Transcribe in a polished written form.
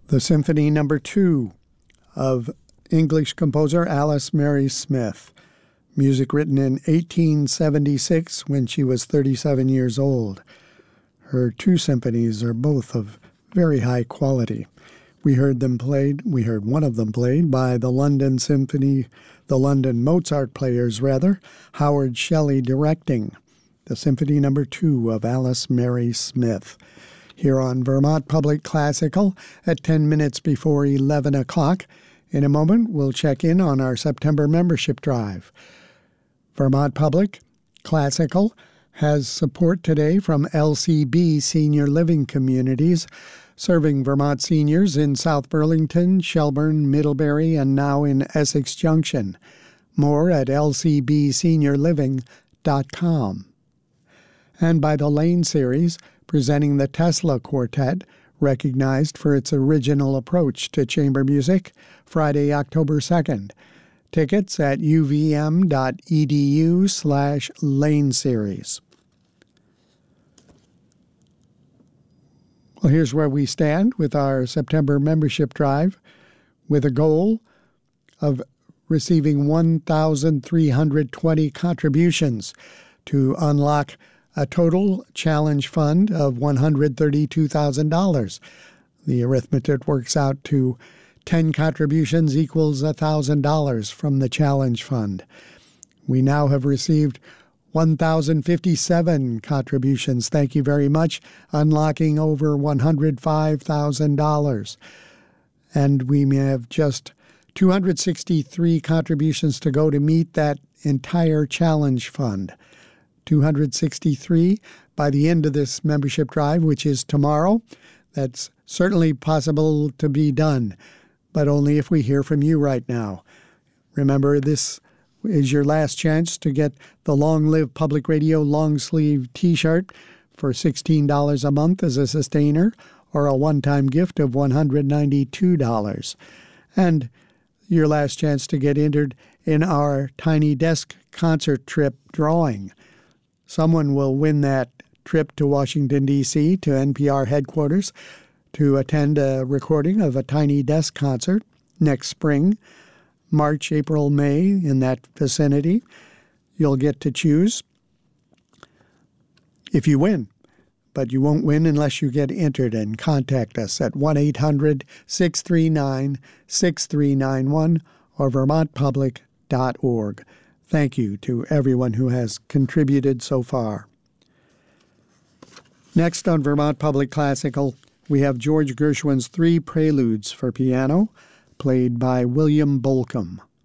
The Symphony No. 2 of English composer Alice Mary Smith. Music written in 1876 when she was 37 years old. Her two symphonies are both of very high quality. We heard one of them played by the London Mozart Players, Howard Shelley directing. The Symphony No. 2 of Alice Mary Smith. Here on Vermont Public Classical at 10 minutes before 11 o'clock. In a moment, we'll check in on our September membership drive. Vermont Public Classical has support today from LCB Senior Living Communities, serving Vermont seniors in South Burlington, Shelburne, Middlebury, and now in Essex Junction. More at lcbseniorliving.com. And by the Lane Series, presenting the Tesla Quartet, recognized for its original approach to chamber music, Friday, October 2nd. Tickets at uvm.edu/Lane Series. Well, here's where we stand with our September membership drive, with a goal of receiving 1,320 contributions to unlock a total challenge fund of $132,000. The arithmetic works out to 10 contributions equals $1,000 from the challenge fund. We now have received 1,057 contributions. Thank you very much, unlocking over $105,000. And we may have just 263 contributions to go to meet that entire challenge fund. 263 by the end of this membership drive, which is tomorrow. That's certainly possible to be done, but only if we hear from you right now. Remember, this is your last chance to get the Long Live Public Radio long sleeve t-shirt for $16 a month as a sustainer, or a one-time gift of $192. And your last chance to get entered in our Tiny Desk concert trip drawing. Someone will win that trip to Washington, D.C., to NPR headquarters to attend a recording of a Tiny Desk concert next spring, March, April, May, in that vicinity. You'll get to choose if you win, but you won't win unless you get entered, and contact us at 1-800-639-6391 or vermontpublic.org. Thank you to everyone who has contributed so far. Next on Vermont Public Classical, we have George Gershwin's 3 Preludes for piano, played by William Bolcom.